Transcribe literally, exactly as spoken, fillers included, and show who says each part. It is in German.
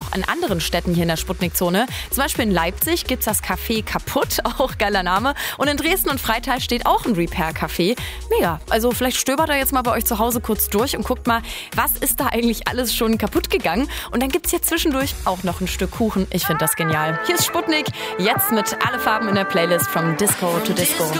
Speaker 1: auch in anderen Städten hier in der Sputnik-Zone. Zum Beispiel in Leipzig gibt es das Café Kaputt, auch geiler Name. Und in Dresden und Freital steht auch ein Repair-Café. Mega, also vielleicht stöbert da jetzt mal bei euch zu Hause kurz durch und guckt mal, was ist da eigentlich alles schon kaputt gegangen. Und dann gibt es hier zwischendurch auch noch ein Stück Kuchen. Ich finde das genial. Hier ist Sputnik, jetzt mit Alle Farben in der Playlist From Disco to Disco.